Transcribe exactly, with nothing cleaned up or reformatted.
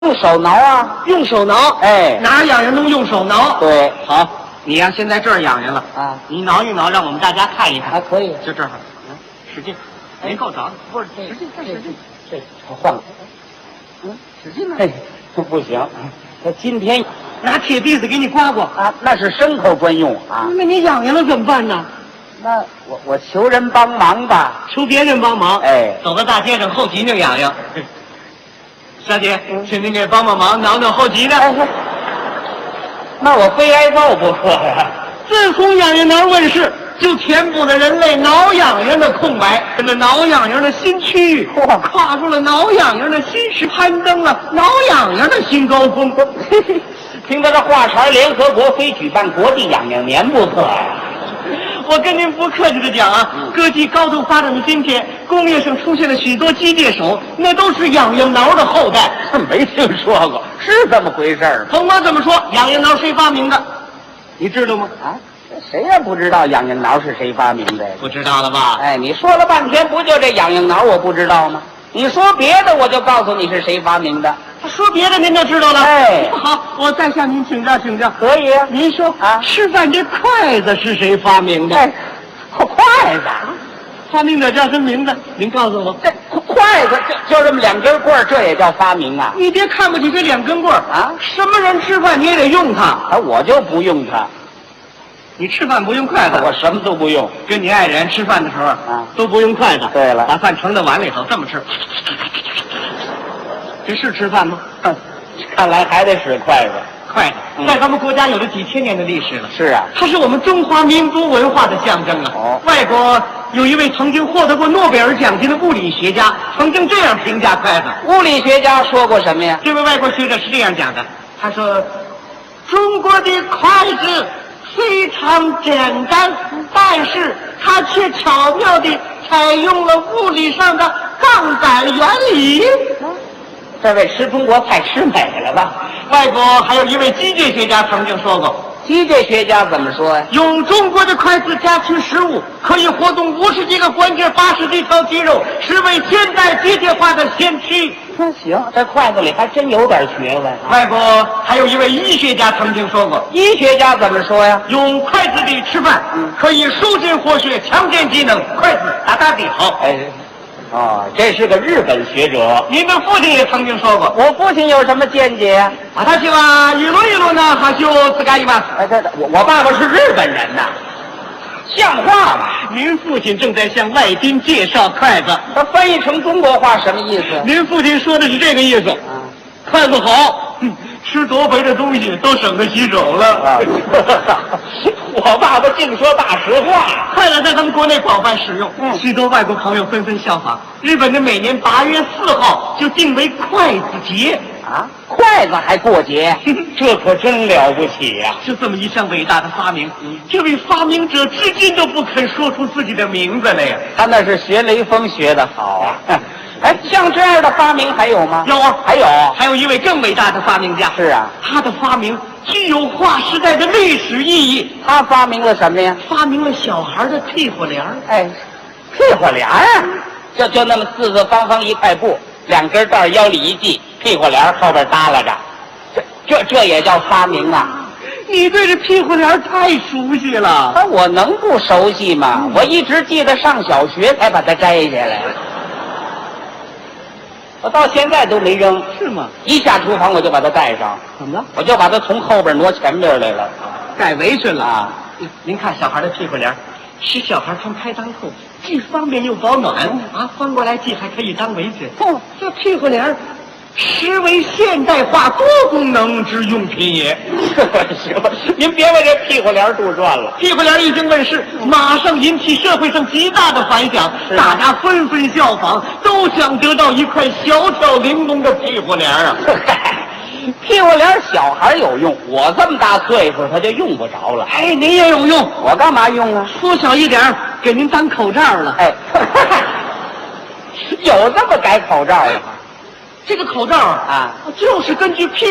用手挠啊， 用手挠， 哎哪儿痒痒能用手挠？ 对好，你呀、先在这儿痒痒了啊， 你挠一挠，让我们大家看一看。 还可以。 就这儿，嗯，使劲，没够着呢。 不是这使劲，再使劲。 这我换个， 嗯，使劲了。 嘿，不行，他今天拿铁篦子给你刮刮。 啊，那是牲口专用啊。 那你痒痒了怎么办呢？ 那我我求人帮忙吧。 求别人帮忙。 哎走到大街上后脊梁痒痒。小姐， 嗯请您给帮帮忙，挠挠后脊梁。 哎，那我非挨揍不可呀。 自从痒痒挠问世，就填补了人类挠痒痒的空白，跟着挠痒痒的新区域， 嚯跨入了挠痒痒的新时，攀登了挠痒痒的新高峰。 听他这话茬，联合国非举办国际痒痒年不可呀。 我跟您不客气的讲啊， 嗯科技高度发展的今天，工业上出现了许多机械手，那都是痒痒挠的后代。 没听说过，是这么回事儿吗？ 甭管怎么说，痒痒挠谁发明的，你知道吗？ 啊，谁也不知道痒痒挠是谁发明的呀？ 不知道了吧？ 哎，你说了半天，不就这痒痒挠我不知道吗？你说别的，我就告诉你是谁发明的。 说别的您就知道了。 哎好，我再向您请教请教。 可以啊。 您说啊吃饭这筷子是谁发明的？ 哎，筷子， 发明者叫什么名字？您告诉我。 这筷子就就这么两根棍儿，这也叫发明啊？ 你别看不起这两根棍儿啊什么人吃饭你也得用它。 啊，我就不用它， 你吃饭不用筷子， 我什么都不用。 跟你爱人吃饭的时候啊都不用筷子。 对了把饭盛到碗里头，这么吃。这是吃饭吗？ 哼，看来还得使筷子。 筷子嗯在咱们国家有了几千年的历史了。 是啊， 它是我们中华民族文化的象征啊！ 哦外国有一位曾经获得过诺贝尔奖金的物理学家，曾经这样评价筷子。 物理学家说过什么呀？ 这位外国学者是这样讲的，他说：“中国的筷子非常简单，但是它却巧妙地采用了物理上的杠杆原理。” 这位吃中国菜吃美了吧？ 外国还有一位机械学家曾经说过， 机械学家怎么说呀？ 用中国的筷子夹取食物，可以活动五十几个关节、八十几条肌肉，是为现代机械化的先驱。 那行，这筷子里还真有点学问。 外国还有一位医学家曾经说过， 医学家怎么说呀？ 用筷子里吃饭， 嗯可以舒筋活血、强健机能。筷子打打的好。 哎，哦，这是个日本学者。 您的父亲也曾经说过， 我父亲有什么见解呀？ 啊，他希望一路一路呢，还就自干一把。 哎，这我我爸爸是日本人呐，像话吗？ 您父亲正在向外宾介绍筷子， 他翻译成中国话什么意思？ 您父亲说的是这个意思。 啊筷子好，嗯吃多肥的东西都省得洗手了。 啊！我爸爸净说大实话。 筷子在咱们国内广泛使用， 嗯许多外国朋友纷纷效仿。日本的每年八月四号就定为筷子节， 啊，筷子还过节，这可真了不起呀、 就这么一项伟大的发明，这位发明者至今都不肯说出自己的名字来呀。 他那是学雷锋学的好啊！哎，像这样的发明还有吗？ 有啊， 还有。 还有一位更伟大的发明家， 是啊， 他的发明具有划时代的历史意义， 他发明了什么呀？ 发明了小孩的屁股帘儿。 哎，屁股帘儿啊，就就那么四四方方一块布，两根带儿腰里一系，屁股帘儿后边耷拉着，这这这也叫发明啊？ 你对这屁股帘儿太熟悉了。 啊，我能不熟悉吗？我一直记得上小学才把它摘下来，我到现在都没扔。 是吗？ 一下厨房我就把它带上， 怎么了？ 我就把它从后边挪前边来了。 盖围裙了啊！ 您看小孩的屁股帘儿，使小孩穿开裆裤，既方便又保暖啊！翻过来系还可以当围裙。 哦这屁股帘儿实为现代化多功能之用品也。 行了，您别为这屁股帘杜撰了。 屁股帘一经问世，马上引起社会上极大的反响， 是吗大家纷纷效仿，都想得到一块小巧玲珑的屁股帘啊！ 屁股帘小孩有用，我这么大岁数他就用不着了。 哎，您也有用， 我干嘛用啊？ 缩小一点儿给您当口罩了。 哎，有这么改口罩的吗？ 这个口罩啊， 啊， 就是根据屁